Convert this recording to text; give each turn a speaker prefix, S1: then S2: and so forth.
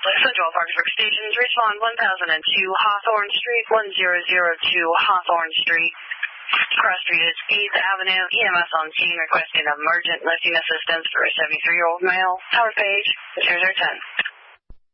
S1: Central Parksburg Stations, respond 1002 Hawthorne Street, 1002 Hawthorne Street. Cross Street is 8th Avenue, EMS on scene requesting emergent lifting assistance for a 73-year-old male. Howard Page, 010.